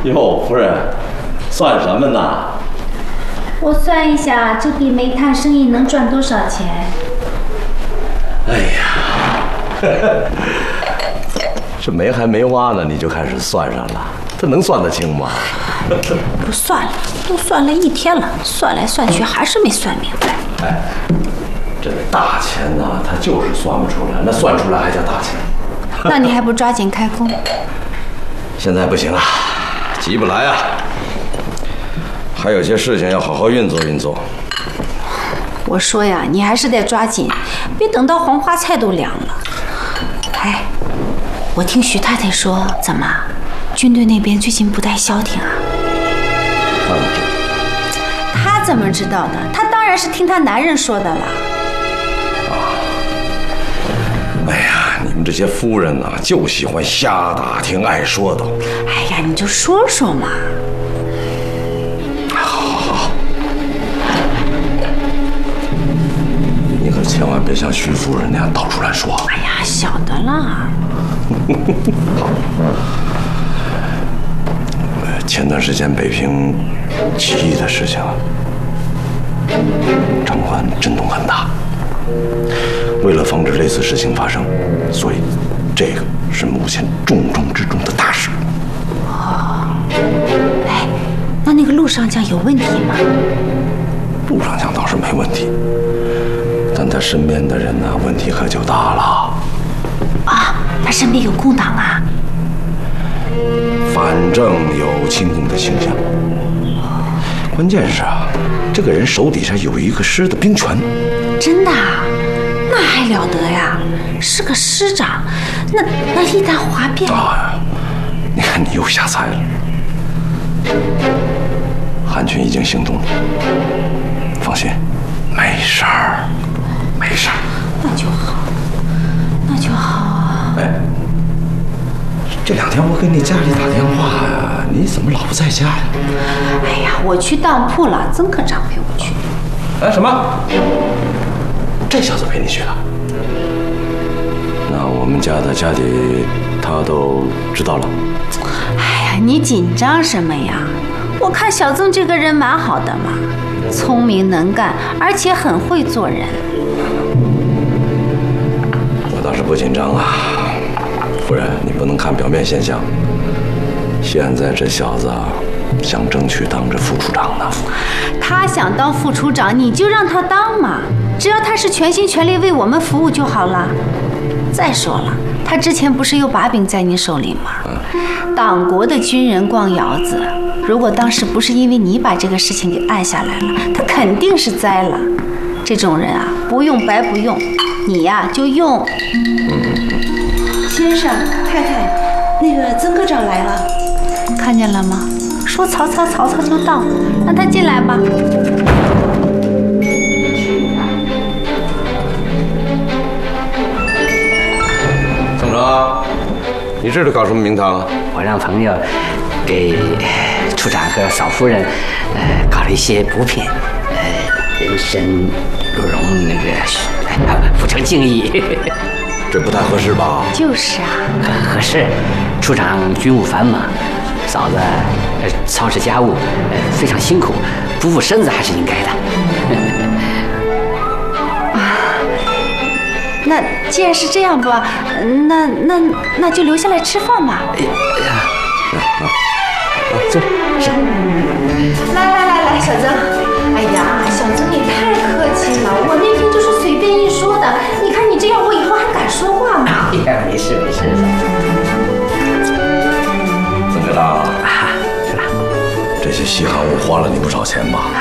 哟，夫人，算什么呢？ 我算一下，这笔煤炭生意能赚多少钱？ 哎呀，这煤还没挖呢，你就开始算上了，这能算得清吗？ 不算了，都算了一天了，算来算去还是没算明白。 哎，这大钱呢，它就是算不出来，那算出来还叫大钱？ 那你还不抓紧开工？ 现在不行啊，急不来啊，还有些事情要好好运作运作。 我说呀，你还是得抓紧，别等到黄花菜都凉了。哎，我听徐太太说，怎么，军队那边最近不太消停啊？她怎么知道的？她当然是听她男人说的了。 哎呀，你们这些夫人呐，就喜欢瞎打听，爱说道。 哎呀，你就说说嘛。 好，你可千万别像徐夫人那样到处乱说。 哎呀，晓得了。 好。前段时间北平起义的事情啊，长官震动很大。为了防止类似事情发生，所以这个是目前重中之重的大事。 哦，哎，那个陆上将有问题吗？ 陆上将倒是没问题，但他身边的人呢，问题可就大了。 啊，他身边有共党啊？ 反正有亲共的倾向。关键是啊，这个人手底下有一个师的兵权。 真的啊？那还了得呀！是个师长，那一旦哗变…… 啊，你看你又瞎猜了。韩群已经行动了，放心，没事儿，没事儿。 那就好，那就好啊。 哎，这2天我给你家里打电话呀，你怎么老不在家呀？ 哎呀，我去当铺了，曾科长陪我去。 哎，什么？这小子陪你去了？那我们家的家底他都知道了？ 哎呀，你紧张什么呀？我看小曾这个人蛮好的嘛，聪明能干，而且很会做人。 我倒是不紧张啊，夫人，你不能看表面现象。现在这小子啊，想争取当这副处长呢。 他想当副处长，你就让他当嘛，只要他是全心全力为我们服务就好了。再说了，他之前不是有把柄在你手里吗？党国的军人逛窑子，如果当时不是因为你把这个事情给按下来了，他肯定是栽了。这种人啊，不用白不用，你呀就用。 先生太太，那个曾科长来了， 看见了吗？说曹操，曹操就到，让他进来吧。 曾成，你这是搞什么名堂啊？ 我让朋友给处长和嫂夫人，搞了一些补品，人参、鹿茸那个，不成敬意。 这不太合适吧？ 就是啊， 合适。处长军务繁忙，嫂子操持家务，非常辛苦，补补身子还是应该的。 那既然是这样吧，那就留下来吃饭吧。 走。 是。 来，小曾。哎呀，小曾你太客气了，我那天就是随便一说的。你看你这样，我以后还敢说话吗？ 哎呀，没事。 曾科长， 是吧？ 这些稀罕物花了你不少钱吧？